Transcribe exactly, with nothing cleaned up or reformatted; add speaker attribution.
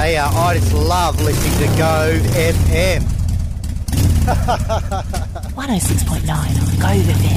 Speaker 1: say uh, I just love listening to Gove F M.
Speaker 2: one oh six point nine on Gove F M.